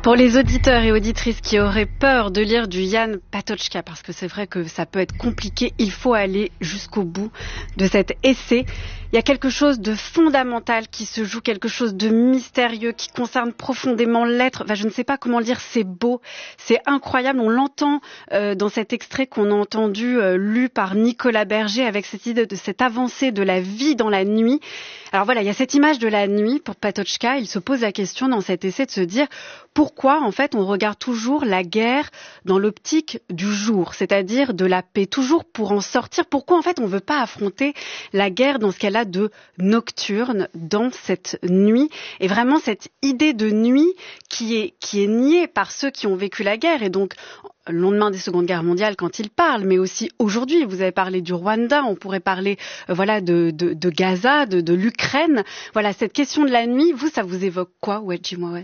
Pour les auditeurs et auditrices qui auraient peur de lire du Jan Patočka, parce que c'est vrai que ça peut être compliqué, il faut aller jusqu'au bout de cet essai. Il y a quelque chose de fondamental qui se joue, quelque chose de mystérieux qui concerne profondément l'être. Enfin, je ne sais pas comment le dire, c'est beau, c'est incroyable. On l'entend dans cet extrait qu'on a entendu lu par Nicolas Berger avec cette idée de cette avancée de la vie dans la nuit. Alors voilà, il y a cette image de la nuit pour Patočka. Il se pose la question dans cet essai de se dire pourquoi en fait on regarde toujours la guerre dans l'optique du jour, c'est-à-dire de la paix, toujours pour en sortir. Pourquoi en fait on ne veut pas affronter la guerre dans ce qu'elle a de nocturne, dans cette nuit, et vraiment cette idée de nuit qui est niée par ceux qui ont vécu la guerre, et donc le lendemain des Secondes Guerres mondiales quand ils parlent, mais aussi aujourd'hui. Vous avez parlé du Rwanda, on pourrait parler de Gaza, de l'Ukraine. Voilà, cette question de la nuit, vous, ça vous évoque quoi, Wedji Mohamed?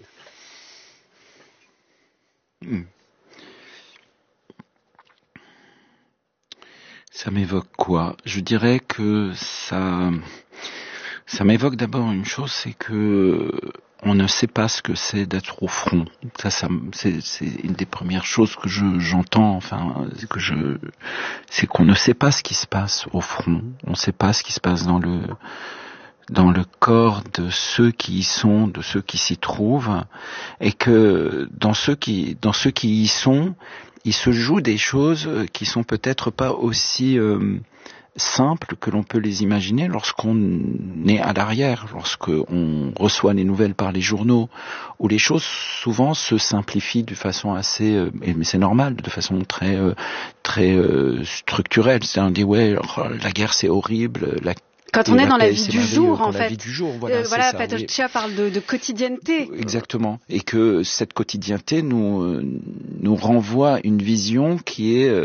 Ça m'évoque quoi? Je dirais que ça m'évoque d'abord une chose, c'est que on ne sait pas ce que c'est d'être au front. C'est une des premières choses que j'entends. Enfin, c'est qu'on ne sait pas ce qui se passe au front. On ne sait pas ce qui se passe dans le corps de ceux qui y sont, de ceux qui s'y trouvent, et que dans ceux qui y sont, il se joue des choses qui sont peut-être pas aussi simples que l'on peut les imaginer lorsqu'on est à l'arrière, lorsqu'on reçoit les nouvelles par les journaux, où les choses souvent se simplifient de façon assez, mais c'est normal, de façon très structurelle. C'est-à-dire on dit ouais, la guerre c'est horrible, quand on est dans la vie du jour, en fait. La vie du jour, voilà, Patočka parle de quotidienneté. Exactement. Et que cette quotidienneté nous renvoie une vision qui est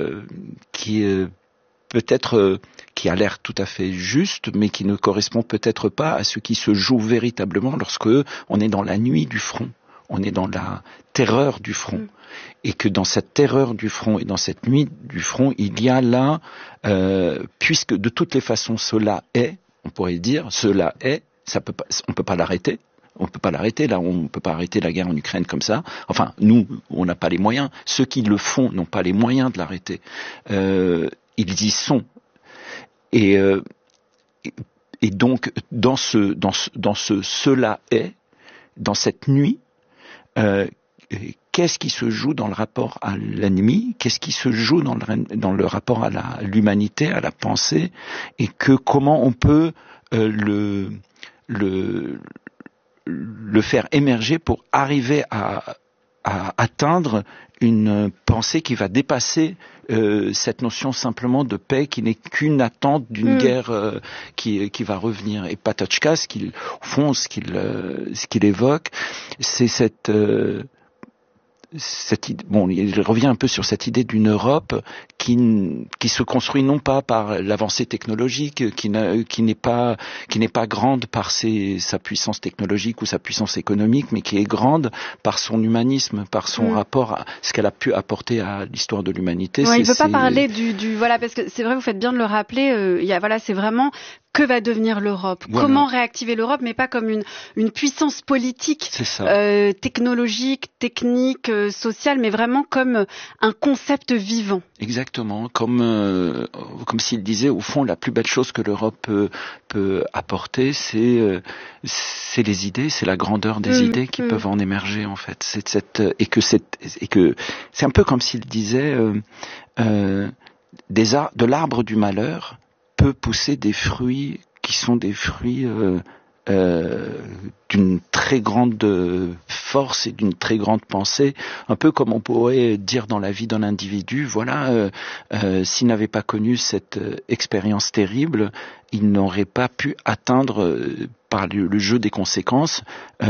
peut-être, qui a l'air tout à fait juste, mais qui ne correspond peut-être pas à ce qui se joue véritablement lorsque on est dans la nuit du front. On est dans la terreur du front. Et que dans cette terreur du front et dans cette nuit du front, il y a là, puisque de toutes les façons cela est, on pourrait dire, cela est, on peut pas l'arrêter. On peut pas l'arrêter, là, on peut pas arrêter la guerre en Ukraine comme ça. Enfin, nous, on n'a pas les moyens. Ceux qui le font n'ont pas les moyens de l'arrêter. Ils y sont. Et donc, dans ce cela est, dans cette nuit, qu'est-ce qui se joue dans le rapport à l'ennemi? Qu'est-ce qui se joue dans le rapport à l'humanité, à la pensée? Et comment on peut le faire émerger pour arriver à atteindre une pensée qui va dépasser cette notion simplement de paix qui n'est qu'une attente d'une guerre qui va revenir. Et Patočka, ce qu'il évoque, c'est cette idée, il revient un peu sur cette idée d'une Europe qui se construit non pas par l'avancée technologique, qui n'est pas grande par sa puissance technologique ou sa puissance économique, mais qui est grande par son humanisme, par son rapport à ce qu'elle a pu apporter à l'histoire de l'humanité. Ouais, il ne veut pas parler du voilà, parce que c'est vrai, vous faites bien de le rappeler. C'est vraiment que va devenir l'Europe, comment réactiver l'Europe, mais pas comme une puissance politique, technologique, technique, sociale, mais vraiment comme un concept vivant. Exactement, comme s'il disait, au fond, la plus belle chose que l'Europe peut apporter, c'est les idées, c'est la grandeur des idées qui peuvent en émerger, en fait. Et que c'est un peu comme s'il disait, de l'arbre du malheur peut pousser des fruits qui sont des fruits d'une très grande force et d'une très grande pensée, un peu comme on pourrait dire dans la vie d'un individu, s'il n'avait pas connu cette expérience terrible, il n'aurait pas pu atteindre par le jeu des conséquences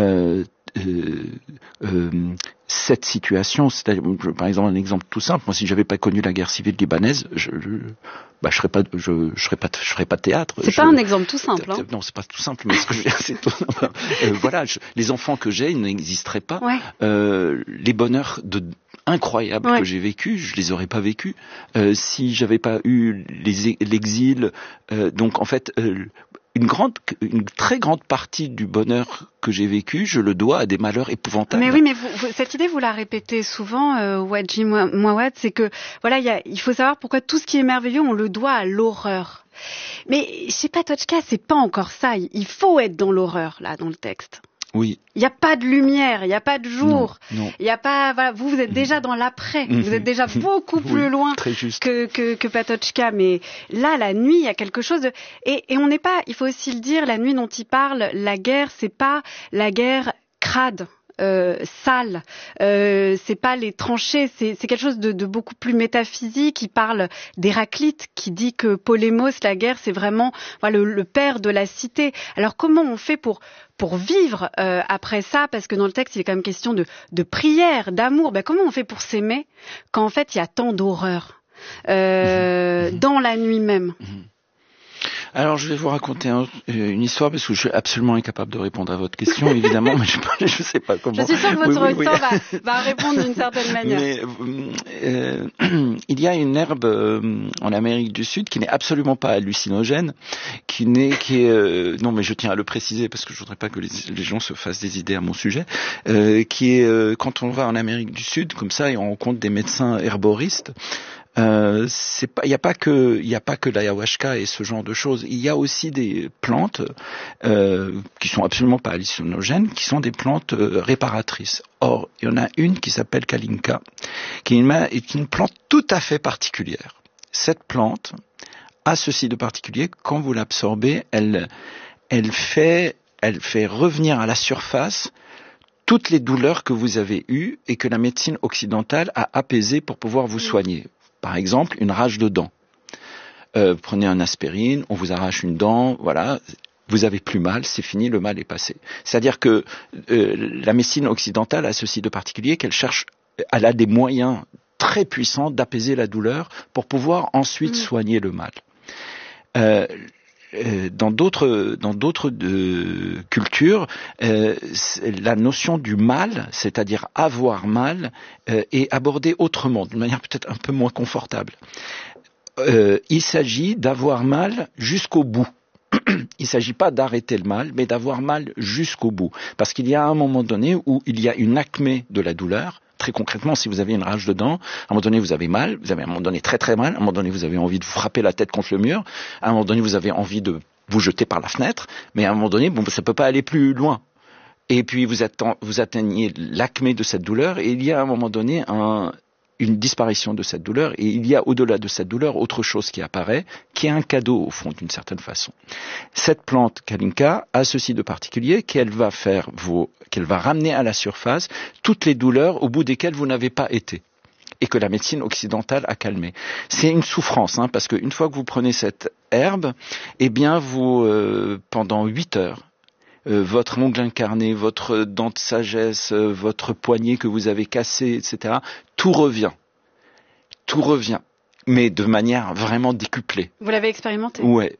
cette situation. C'est-à-dire, par exemple, un exemple tout simple, moi si j'avais pas connu la guerre civile libanaise, je ferais pas théâtre. C'est pas un exemple tout simple. Non, c'est pas tout simple, mais ce que je veux dire, c'est tout simple. Les enfants que j'ai, ils n'existeraient pas. Ouais. Les bonheurs incroyables que j'ai vécus, je les aurais pas vécus si j'avais pas eu l'exil. Donc en fait, une très grande partie du bonheur que j'ai vécu, je le dois à des malheurs épouvantables. Mais oui, mais cette idée, vous la répétez souvent, Wadji Mouawad, c'est que voilà, il faut savoir pourquoi tout ce qui est merveilleux, on le doit à l'horreur. Mais chez Patočka, c'est pas encore ça. Il faut être dans l'horreur là, dans le texte. Oui. Il n'y a pas de lumière, il n'y a pas de jour, non. Il y a pas. Voilà, vous êtes déjà dans l'après. Vous êtes déjà beaucoup plus loin que Patočka. Mais là, la nuit, il y a quelque chose de. Et on n'est pas. Il faut aussi le dire. La nuit dont il parle, la guerre, c'est pas la guerre crade. Sale, c'est pas les tranchées, c'est quelque chose de beaucoup plus métaphysique. Il parle d'Héraclite qui dit que Polémos, la guerre, c'est vraiment voilà, le père de la cité. Alors comment on fait pour vivre après ça, parce que dans le texte il est quand même question de prière, d'amour. Ben, comment on fait pour s'aimer quand en fait il y a tant d'horreur dans la nuit même? Alors, je vais vous raconter une histoire parce que je suis absolument incapable de répondre à votre question, évidemment, mais je sais pas comment. Je suis sûre que votre auditeur va répondre d'une certaine manière. Mais il y a une herbe en Amérique du Sud qui n'est absolument pas hallucinogène, non, mais je tiens à le préciser parce que je voudrais pas que les gens se fassent des idées à mon sujet, qui est quand on va en Amérique du Sud comme ça et on rencontre des médecins herboristes. Il y a pas que l'ayahuasca et ce genre de choses. Il y a aussi des plantes qui sont absolument pas hallucinogènes, qui sont des plantes réparatrices. Or, il y en a une qui s'appelle Kalinka, qui est une plante tout à fait particulière. Cette plante a ceci de particulier, quand vous l'absorbez, elle fait revenir à la surface toutes les douleurs que vous avez eues et que la médecine occidentale a apaisées pour pouvoir vous soigner. Par exemple, une rage de dents. Prenez un aspirine, on vous arrache une dent, voilà, vous avez plus mal, c'est fini, le mal est passé. C'est-à-dire que la médecine occidentale a ceci de particulier elle a des moyens très puissants d'apaiser la douleur pour pouvoir ensuite soigner le mal. Dans d'autres cultures, la notion du mal, c'est-à-dire avoir mal, est abordée autrement, d'une manière peut-être un peu moins confortable. Il s'agit d'avoir mal jusqu'au bout. Il ne s'agit pas d'arrêter le mal, mais d'avoir mal jusqu'au bout. Parce qu'il y a un moment donné où il y a une acmé de la douleur. Très concrètement, si vous avez une rage de dents, à un moment donné vous avez mal, vous avez à un moment donné très très mal, à un moment donné vous avez envie de vous frapper la tête contre le mur, à un moment donné vous avez envie de vous jeter par la fenêtre, mais à un moment donné, ça peut pas aller plus loin. Et puis vous atteignez l'acmé de cette douleur et il y a à un moment donné une disparition de cette douleur et il y a au-delà de cette douleur autre chose qui apparaît, qui est un cadeau au fond d'une certaine façon. Cette plante Kalinka a ceci de particulier qu'elle va ramener à la surface toutes les douleurs au bout desquelles vous n'avez pas été et que la médecine occidentale a calmé. C'est une souffrance, parce qu'une fois que vous prenez cette herbe, eh bien vous pendant 8 heures votre ongle incarné, votre dent de sagesse, votre poignet que vous avez cassé, etc. Tout revient, mais de manière vraiment décuplée. Vous l'avez expérimenté? Ouais.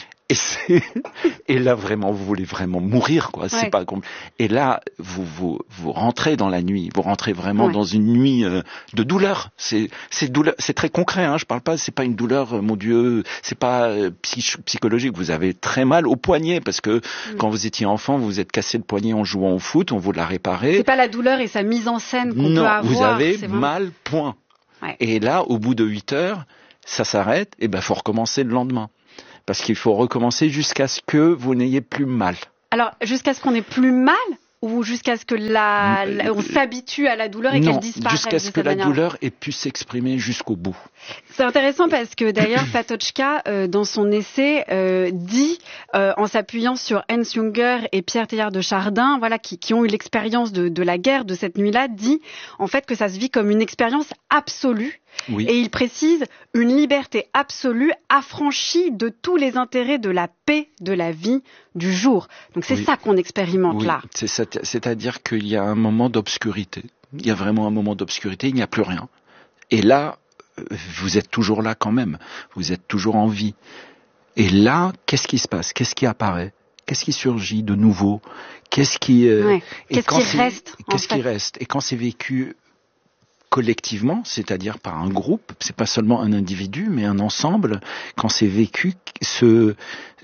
Et là vraiment, vous voulez vraiment mourir, quoi. C'est pas et là, vous rentrez dans la nuit, vous rentrez vraiment dans une nuit de douleur. C'est très concret. Je parle pas. C'est pas une douleur, mon Dieu. C'est pas psychologique. Vous avez très mal au poignet parce que quand vous étiez enfant, vous vous êtes cassé le poignet en jouant au foot. On vous l'a réparé. C'est pas la douleur et sa mise en scène qu'on peut avoir. Non, vous avez mal. Point. Ouais. Et là, au bout de 8 heures, ça s'arrête. Et faut recommencer le lendemain. Parce qu'il faut recommencer jusqu'à ce que vous n'ayez plus mal. Alors, jusqu'à ce qu'on ait plus mal ou jusqu'à ce que on s'habitue à la douleur et qu'elle disparaisse? Jusqu'à ce que la douleur ait pu s'exprimer jusqu'au bout. C'est intéressant parce que d'ailleurs Patočka, dans son essai, dit, en s'appuyant sur Hans Junger et Pierre Teilhard de Chardin, voilà, qui ont eu l'expérience de la guerre de cette nuit-là, dit en fait que ça se vit comme une expérience absolue. Oui. Et il précise une liberté absolue, affranchie de tous les intérêts de la paix, de la vie, du jour. Donc c'est ça qu'on expérimente là. C'est-à-dire qu'il y a un moment d'obscurité. Il y a vraiment un moment d'obscurité, il n'y a plus rien. Et là, vous êtes toujours là quand même. Vous êtes toujours en vie. Et là, qu'est-ce qui se passe? Qu'est-ce qui apparaît? Qu'est-ce qui surgit de nouveau? Qu'est-ce qui reste? Qu'est-ce qui reste? Et quand c'est vécu collectivement, c'est-à-dire par un groupe, c'est pas seulement un individu, mais un ensemble, quand c'est vécu, ce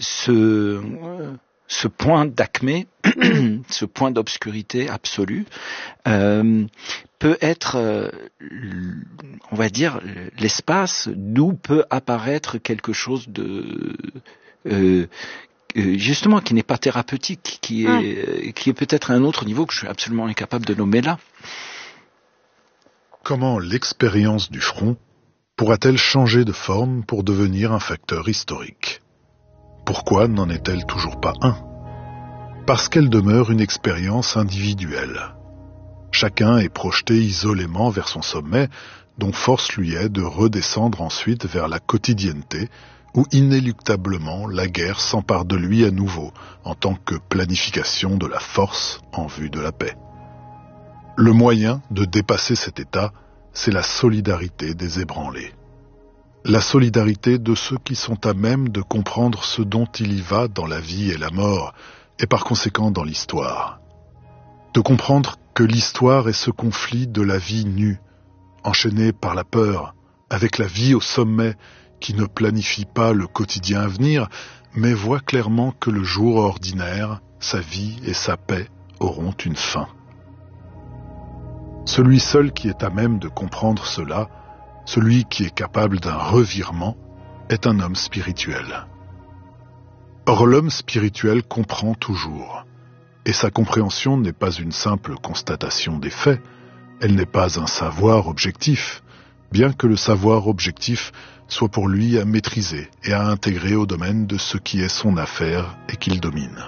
point d'acmé, ce point d'obscurité absolue, peut être, on va dire, l'espace d'où peut apparaître quelque chose de justement qui n'est pas thérapeutique, qui est peut-être à un autre niveau que je suis absolument incapable de nommer là. Comment l'expérience du front pourra-t-elle changer de forme pour devenir un facteur historique ? Pourquoi n'en est-elle toujours pas un ? Parce qu'elle demeure une expérience individuelle. Chacun est projeté isolément vers son sommet, dont force lui est de redescendre ensuite vers la quotidienneté, où inéluctablement la guerre s'empare de lui à nouveau, en tant que planification de la force en vue de la paix. Le moyen de dépasser cet état, c'est la solidarité des ébranlés. La solidarité de ceux qui sont à même de comprendre ce dont il y va dans la vie et la mort, et par conséquent dans l'histoire. De comprendre que l'histoire est ce conflit de la vie nue, enchaîné par la peur, avec la vie au sommet, qui ne planifie pas le quotidien à venir, mais voit clairement que le jour ordinaire, sa vie et sa paix auront une fin. Celui seul qui est à même de comprendre cela, celui qui est capable d'un revirement, est un homme spirituel. Or l'homme spirituel comprend toujours, et sa compréhension n'est pas une simple constatation des faits, elle n'est pas un savoir objectif, bien que le savoir objectif soit pour lui à maîtriser et à intégrer au domaine de ce qui est son affaire et qu'il domine.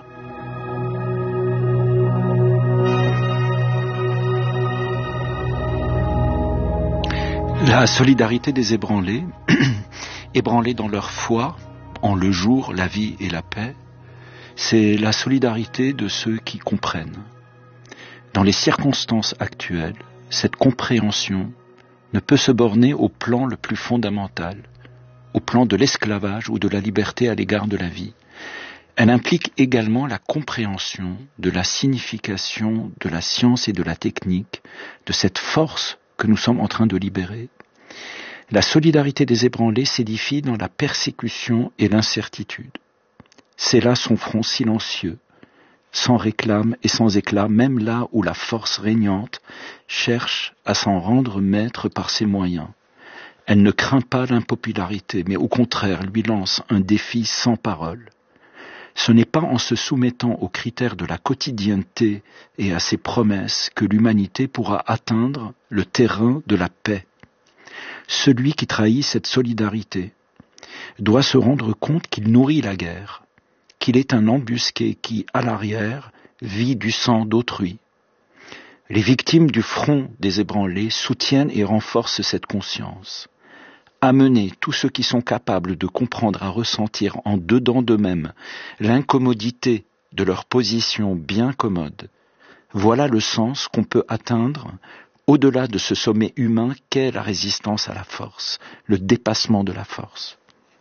La solidarité des ébranlés, ébranlés dans leur foi, en le jour, la vie et la paix, c'est la solidarité de ceux qui comprennent. Dans les circonstances actuelles, cette compréhension ne peut se borner au plan le plus fondamental, au plan de l'esclavage ou de la liberté à l'égard de la vie. Elle implique également la compréhension de la signification de la science et de la technique, de cette force que nous sommes en train de libérer. La solidarité des ébranlés s'édifie dans la persécution et l'incertitude. C'est là son front silencieux, sans réclame et sans éclat, même là où la force régnante cherche à s'en rendre maître par ses moyens. Elle ne craint pas l'impopularité, mais au contraire lui lance un défi sans parole. Ce n'est pas en se soumettant aux critères de la quotidienneté et à ses promesses que l'humanité pourra atteindre le terrain de la paix. Celui qui trahit cette solidarité doit se rendre compte qu'il nourrit la guerre, qu'il est un embusqué qui, à l'arrière, vit du sang d'autrui. Les victimes du front des ébranlés soutiennent et renforcent cette conscience. Amener tous ceux qui sont capables de comprendre à ressentir en dedans d'eux-mêmes l'incommodité de leur position bien commode, voilà le sens qu'on peut atteindre au-delà de ce sommet humain qu'est la résistance à la force, le dépassement de la force.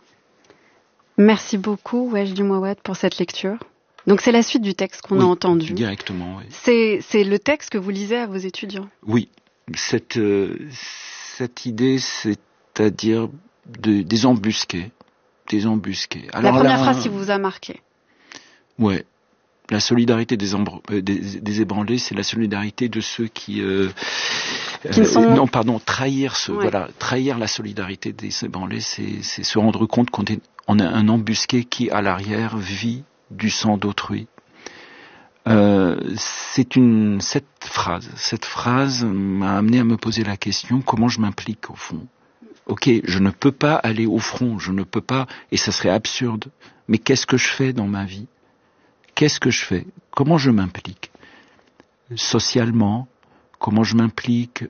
Merci beaucoup, Wajdi Mouawad, pour cette lecture. Donc c'est la suite du texte qu'on a entendu. Directement, oui. C'est le texte que vous lisez à vos étudiants. Oui, cette idée, c'est-à-dire des embusqués. Alors, la première phrase qui vous a marqué. Ouais. La solidarité des ébranlés, c'est la solidarité de ceux qui trahir la solidarité des ébranlés, c'est se rendre compte qu'on est un embusqué qui, à l'arrière, vit du sang d'autrui. Cette phrase m'a amené à me poser la question, comment je m'implique au fond? Ok, je ne peux pas aller au front, et ça serait absurde, mais qu'est-ce que je fais dans ma vie? Qu'est-ce que je fais? Comment je m'implique? Socialement, comment je m'implique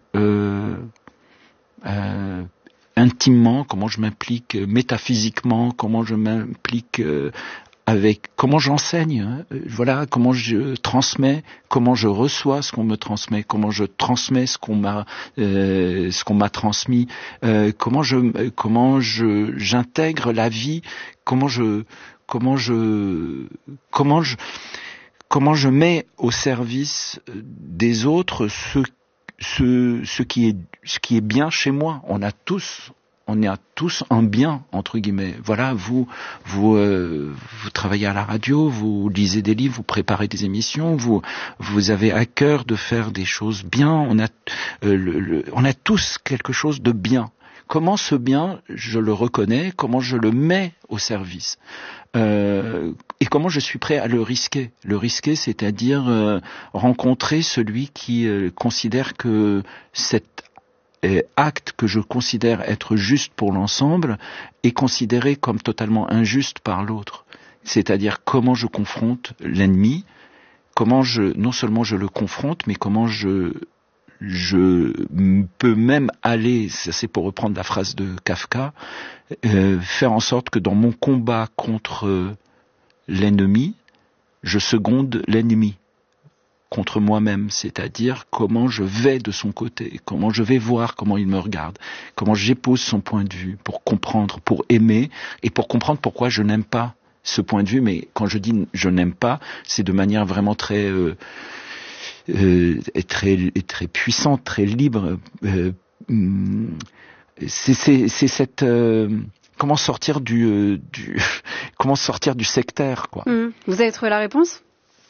intimement, comment je m'implique métaphysiquement, comment je m'implique comment j'enseigne, comment je transmets, comment je reçois ce qu'on me transmet, comment je transmets ce qu'on m'a transmis, comment j'intègre la vie, comment je mets au service des autres ce qui est bien chez moi. On a tous un bien, entre guillemets. Voilà, vous travaillez à la radio, vous lisez des livres, vous préparez des émissions, vous avez à cœur de faire des choses bien. On a tous quelque chose de bien. Comment ce bien, je le reconnais, comment je le mets au service, et comment je suis prêt à le risquer. Le risquer, c'est-à-dire rencontrer celui qui considère que cet acte que je considère être juste pour l'ensemble est considéré comme totalement injuste par l'autre. C'est-à-dire comment je confronte l'ennemi, non seulement je le confronte, mais comment je peux même aller, ça c'est pour reprendre la phrase de Kafka, faire en sorte que dans mon combat contre l'ennemi, je seconde l'ennemi contre moi-même, c'est-à-dire comment je vais de son côté, comment je vais voir comment il me regarde, comment j'épouse son point de vue pour comprendre, pour aimer et pour comprendre pourquoi je n'aime pas ce point de vue. Mais quand je dis je n'aime pas, c'est de manière vraiment très puissante, très libre. C'est cette comment sortir du sectaire, quoi. Vous avez trouvé la réponse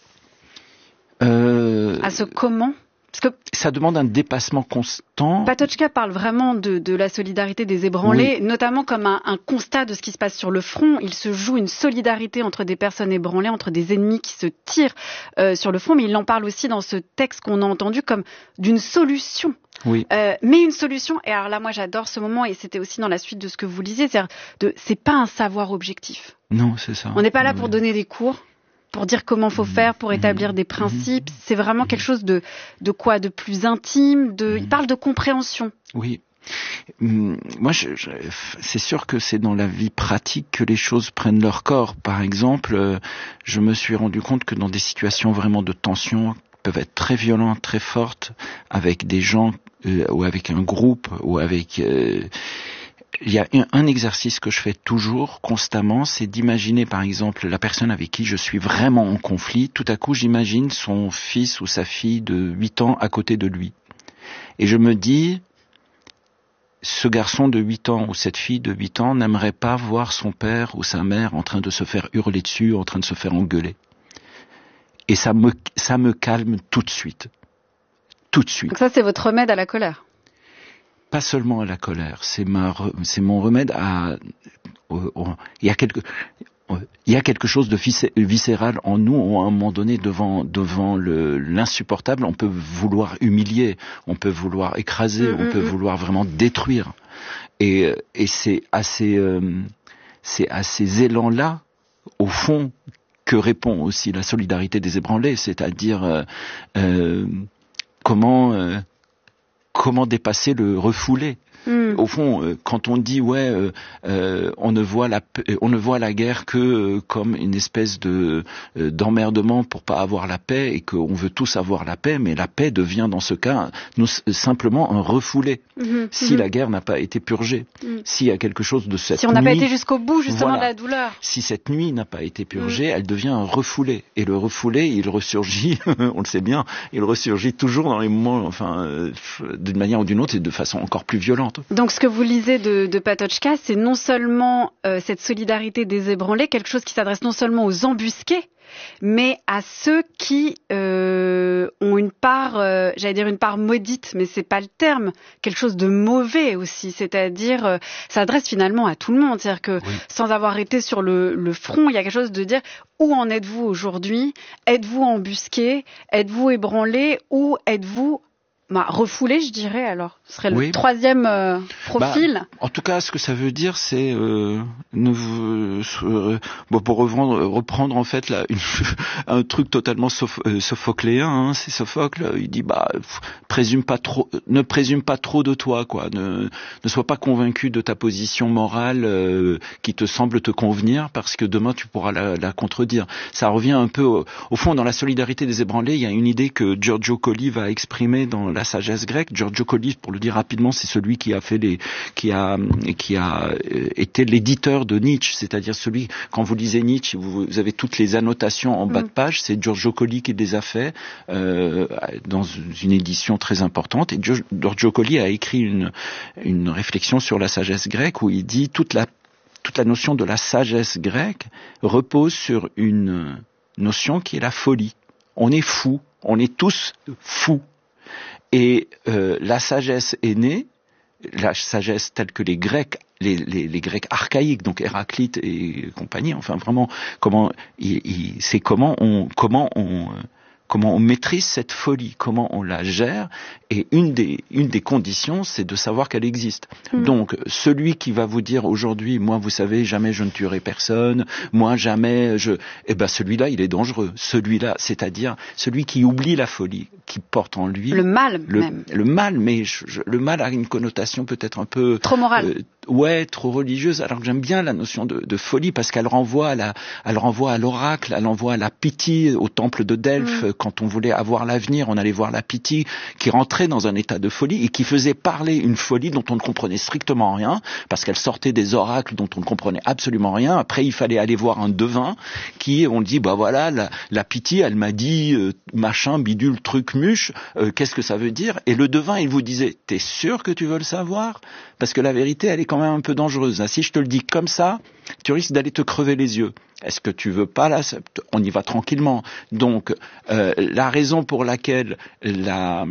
à ce comment? Parce que ça demande un dépassement constant. Patočka parle vraiment de la solidarité des ébranlés, oui, notamment comme un constat de ce qui se passe sur le front. Il se joue une solidarité entre des personnes ébranlées, entre des ennemis qui se tirent sur le front, mais il en parle aussi dans ce texte qu'on a entendu comme d'une solution. Oui. Mais une solution, et alors là moi j'adore ce moment, et c'était aussi dans la suite de ce que vous lisiez, c'est pas un savoir objectif. Non, c'est ça. On n'est pas là pour donner des cours, pour dire comment faut faire, pour établir des principes. C'est vraiment quelque chose de quoi, de plus intime. Il parle de compréhension. Oui. Moi, c'est sûr que c'est dans la vie pratique que les choses prennent leur corps. Par exemple, je me suis rendu compte que dans des situations vraiment de tension, peuvent être très violentes, très fortes, avec des gens ou avec un groupe ou avec. Il y a un exercice que je fais toujours, constamment, c'est d'imaginer par exemple la personne avec qui je suis vraiment en conflit. Tout à coup, j'imagine son fils ou sa fille de 8 ans à côté de lui. Et je me dis, ce garçon de 8 ans ou cette fille de 8 ans n'aimerait pas voir son père ou sa mère en train de se faire hurler dessus, en train de se faire engueuler. Et ça me calme tout de suite. Tout de suite. Donc ça, c'est votre remède à la colère? Pas seulement à la colère, c'est mon remède à. Il y a quelque chose de viscéral en nous. À un moment donné, devant l'insupportable, on peut vouloir humilier, on peut vouloir écraser, on peut vouloir vraiment détruire. Et c'est à ces élans-là, au fond, que répond aussi la solidarité des ébranlés, c'est-à-dire comment dépasser le refoulé. Au fond, quand on dit on ne voit la guerre que comme une espèce d'emmerdement pour pas avoir la paix et qu'on veut tous avoir la paix, mais la paix devient dans ce cas simplement un refoulé. Si la guerre n'a pas été purgée, s'il y a quelque chose de cette nuit, si on n'a pas été jusqu'au bout justement de la douleur, si cette nuit n'a pas été purgée, elle devient un refoulé. Et le refoulé, il ressurgit, on le sait bien, il ressurgit toujours dans les moments, d'une manière ou d'une autre, et de façon encore plus violente. Donc ce que vous lisez de Patočka, c'est non seulement cette solidarité des ébranlés, quelque chose qui s'adresse non seulement aux embusqués, mais à ceux qui ont une part, j'allais dire une part maudite, mais c'est pas le terme, quelque chose de mauvais aussi, c'est-à-dire ça s'adresse finalement à tout le monde, c'est-à-dire que sans avoir été sur le front, il y a quelque chose de dire où en êtes-vous aujourd'hui? Êtes-vous embusqué? Êtes-vous ébranlé? Ou êtes-vous refoulé, je dirais, alors. Ce serait le troisième profil. En tout cas, ce que ça veut dire, c'est pour reprendre en fait un truc totalement sophocléen, c'est Sophocle, il dit ne présume pas trop de toi, quoi. Ne sois pas convaincu de ta position morale qui te semble te convenir, parce que demain tu pourras la contredire. Ça revient un peu au fond dans la solidarité des ébranlés, il y a une idée que Giorgio Colli va exprimer dans la sagesse grecque. Giorgio Colli, pour le dire rapidement, c'est celui qui a été l'éditeur de Nietzsche, c'est-à-dire celui, quand vous lisez Nietzsche, vous avez toutes les annotations en bas de page, c'est Giorgio Colli qui les a fait dans une édition très importante. Et Giorgio Colli a écrit une réflexion sur la sagesse grecque où il dit toute la notion de la sagesse grecque repose sur une notion qui est la folie. On est fou, on est tous fous. Et la sagesse est née, la sagesse telle que les Grecs, les Grecs archaïques, donc Héraclite et compagnie, enfin vraiment, comment on maîtrise cette folie, comment on la gère, et une des conditions, c'est de savoir qu'elle existe. Donc, celui qui va vous dire aujourd'hui, moi, vous savez, jamais je ne tuerai personne, moi, jamais celui-là, il est dangereux. Celui-là, c'est-à-dire celui qui oublie la folie, qui porte en lui le mal, même. Le mal, mais le mal a une connotation peut-être un peu trop morale. Trop religieuse, alors que j'aime bien la notion de folie parce qu'elle renvoie à l'oracle, elle renvoie à la Pythie, au temple de Delphes. Quand on voulait avoir l'avenir, on allait voir la Pythie qui rentrait dans un état de folie et qui faisait parler une folie dont on ne comprenait strictement rien parce qu'elle sortait des oracles dont on ne comprenait absolument rien. Après, il fallait aller voir un devin qui, on dit, la Pythie, elle m'a dit machin, bidule, truc, muche, qu'est-ce que ça veut dire? Et le devin, il vous disait, t'es sûr que tu veux le savoir? Parce que la vérité, elle est quand même un peu dangereuse. Si je te le dis comme ça, tu risques d'aller te crever les yeux. Est-ce que tu veux pas on y va tranquillement. Donc, la raison pour laquelle la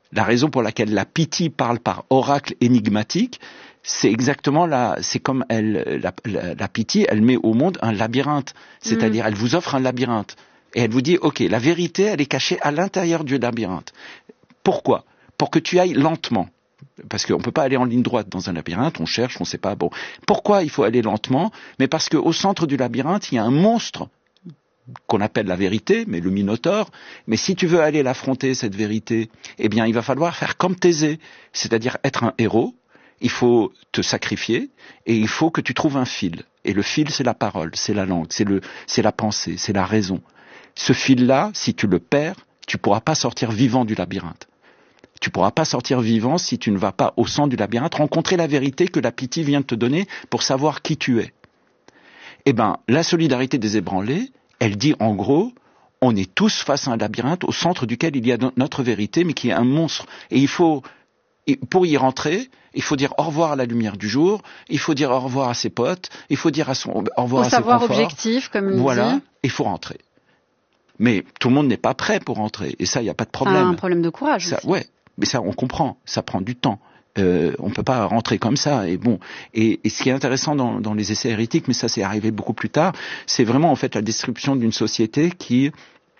la Pythie parle par oracle énigmatique, c'est exactement c'est comme la Pythie, elle met au monde un labyrinthe. C'est-à-dire, elle vous offre un labyrinthe. Et elle vous dit, ok, la vérité, elle est cachée à l'intérieur du labyrinthe. Pourquoi? Pour que tu ailles lentement. Parce qu'on ne peut pas aller en ligne droite dans un labyrinthe, on cherche, on ne sait pas. Bon, pourquoi il faut aller lentement? Mais parce qu'au centre du labyrinthe, il y a un monstre qu'on appelle la vérité, mais le Minotaure. Mais si tu veux aller l'affronter, cette vérité, eh bien, il va falloir faire comme Thésée, c'est-à-dire être un héros. Il faut te sacrifier et il faut que tu trouves un fil. Et le fil, c'est la parole, c'est la langue, c'est la pensée, c'est la raison. Ce fil-là, si tu le perds, tu ne pourras pas sortir vivant du labyrinthe. Tu ne pourras pas sortir vivant si tu ne vas pas au centre du labyrinthe rencontrer la vérité que la Pythie vient de te donner pour savoir qui tu es. Eh bien, la solidarité des ébranlés, elle dit en gros, on est tous face à un labyrinthe au centre duquel il y a notre vérité, mais qui est un monstre. Et pour y rentrer, il faut dire au revoir à la lumière du jour, il faut dire au revoir à ses potes, il faut dire au revoir à ses conforts. Au savoir objectif, comme il dit. Voilà, il faut rentrer. Mais tout le monde n'est pas prêt pour rentrer, et ça, il n'y a pas de problème. Un problème de courage aussi. Ouais, mais ça, on comprend, ça prend du temps. On peut pas rentrer comme ça. Et bon, et ce qui est intéressant dans les essais hérétiques, mais ça c'est arrivé beaucoup plus tard, c'est vraiment en fait la description d'une société qui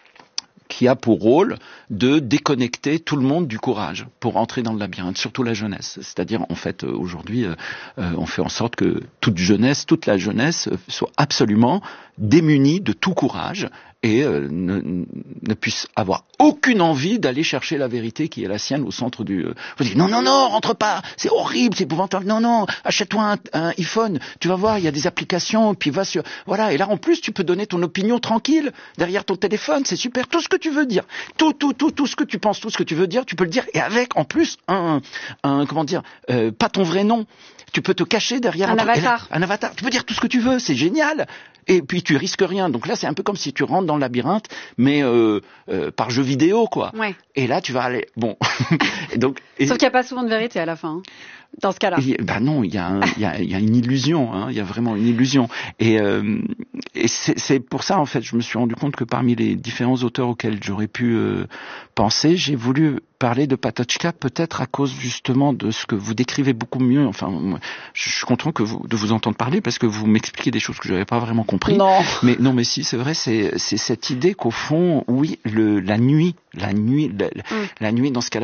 a pour rôle de déconnecter tout le monde du courage pour entrer dans le labyrinthe, surtout la jeunesse. C'est-à-dire, en fait, aujourd'hui, on fait en sorte que toute la jeunesse soit absolument démunie de tout courage et ne puisse avoir aucune envie d'aller chercher la vérité qui est la sienne au centre du... Vous dites, non, rentre pas, c'est horrible, c'est épouvantable, non, achète-toi un iPhone, tu vas voir, il y a des applications, puis va sur... Voilà, et là, en plus, tu peux donner ton opinion tranquille, derrière ton téléphone, c'est super, tout ce que tu veux dire, tout ce que tu penses, tout ce que tu veux dire, tu peux le dire, et avec, en plus, pas ton vrai nom. Tu peux te cacher derrière un avatar. Un avatar. Tu peux dire tout ce que tu veux, c'est génial. Et puis tu risques rien. Donc là, c'est un peu comme si tu rentres dans le labyrinthe, mais par jeu vidéo, quoi. Ouais. Et là, tu vas aller. Bon. Sauf qu'il n'y a pas souvent de vérité à la fin. Hein. Dans ce cas-là. Non, il y a une illusion. Hein. Il y a vraiment une illusion. Et c'est pour ça, en fait, je me suis rendu compte que parmi les différents auteurs auxquels j'aurais pu penser, j'ai voulu parler de Patočka, peut-être à cause justement de ce que vous décrivez beaucoup mieux. Enfin, moi, je suis content de vous entendre parler parce que vous m'expliquez des choses que je n'avais pas vraiment compris. Non. Mais si, c'est vrai, c'est cette idée qu'au fond, oui, la nuit, dans ce cas-là,